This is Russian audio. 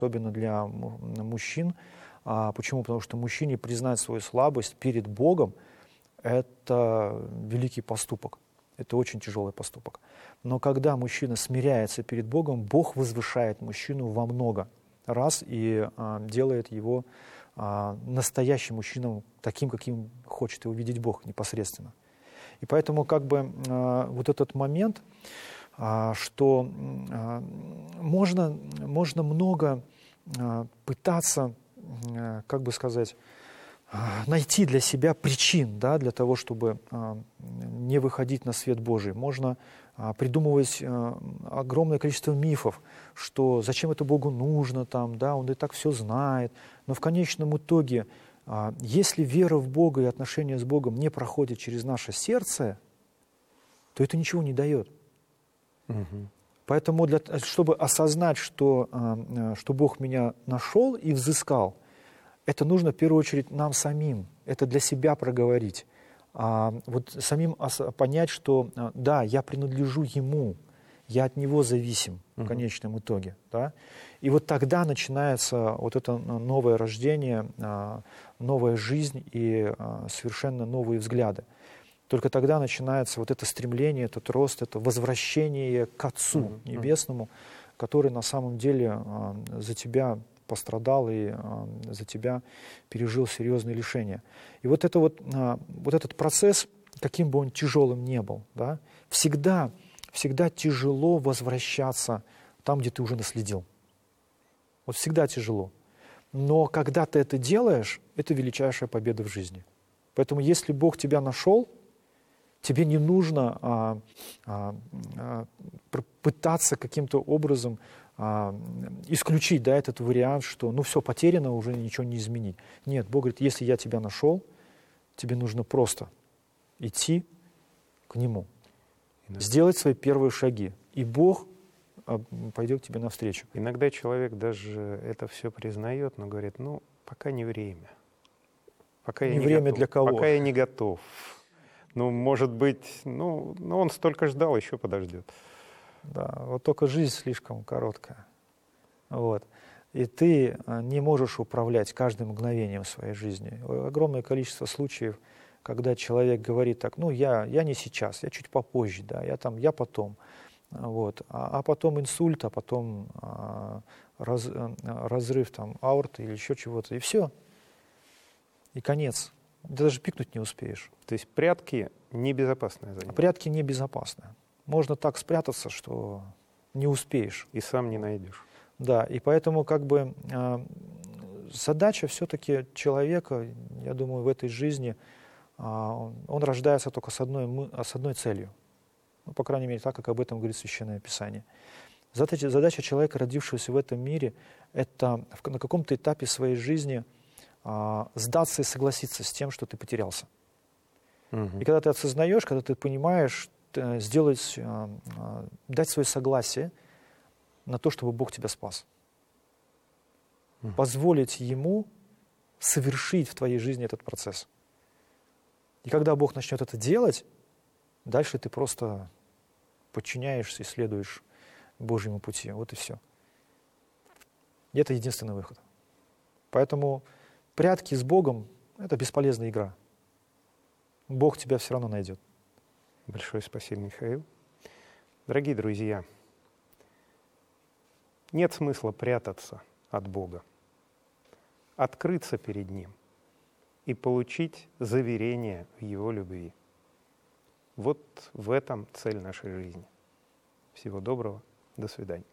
особенно для мужчин. Почему? Потому что мужчине признать свою слабость перед Богом — это великий поступок. Это очень тяжелый поступок. Но когда мужчина смиряется перед Богом, Бог возвышает мужчину во много раз и делает его настоящим мужчиной, таким, каким хочет его видеть Бог непосредственно. И поэтому вот этот момент, что можно много пытаться, найти для себя причин, да, для того, чтобы не выходить на свет Божий. Можно придумывать огромное количество мифов, что зачем это Богу нужно, да, Он и так все знает. Но в конечном итоге, если вера в Бога и отношения с Богом не проходят через наше сердце, то это ничего не дает. Угу. Поэтому, чтобы осознать, что Бог меня нашел и взыскал, это нужно в первую очередь нам самим, это для себя проговорить. Вот самим понять, что да, я принадлежу Ему, я от Него зависим в конечном итоге. Да? И вот тогда начинается вот это новое рождение, новая жизнь и совершенно новые взгляды. Только тогда начинается вот это стремление, этот рост, это возвращение к Отцу Небесному, который на самом деле за тебя пострадал и за тебя пережил серьезные лишения. И вот этот процесс, каким бы он тяжелым ни был, да, всегда тяжело возвращаться там, где ты уже наследил. Вот всегда тяжело. Но когда ты это делаешь, это величайшая победа в жизни. Поэтому если Бог тебя нашел, тебе не нужно пытаться каким-то образом исключить, да, этот вариант, что все потеряно, уже ничего не изменить. Нет, Бог говорит, если я тебя нашел, тебе нужно просто идти к Нему, сделать свои первые шаги, и Бог пойдет тебе навстречу. Иногда человек даже это все признает, но говорит, пока не время. Пока я не время готов. Для кого? Пока я не готов. Может быть, он столько ждал, еще подождет. Да, вот только жизнь слишком короткая. Вот. И ты не можешь управлять каждым мгновением своей жизни. Огромное количество случаев, когда человек говорит так, я не сейчас, я чуть попозже, да, я потом. Вот. А потом инсульт, а потом разрыв аорты или еще чего-то, и все. И конец. Ты даже пикнуть не успеешь. То есть прятки небезопасное занятие? Прятки небезопасные. Можно так спрятаться, что не успеешь. И сам не найдешь. Да, и поэтому задача все-таки человека, я думаю, в этой жизни, он рождается только с одной целью. По крайней мере, так, как об этом говорит Священное Писание. Задача человека, родившегося в этом мире, это на каком-то этапе своей жизни сдаться и согласиться с тем, что ты потерялся. И когда ты осознаешь, когда ты понимаешь, дать свое согласие на то, чтобы Бог тебя спас. Позволить Ему совершить в твоей жизни этот процесс. И когда Бог начнет это делать, дальше ты просто подчиняешься и следуешь Божьему пути. Вот и все. И это единственный выход. Поэтому прятки с Богом — это бесполезная игра. Бог тебя все равно найдет. Большое спасибо, Михаил. Дорогие друзья, нет смысла прятаться от Бога. Открыться перед Ним и получить заверение в Его любви. Вот в этом цель нашей жизни. Всего доброго. До свидания.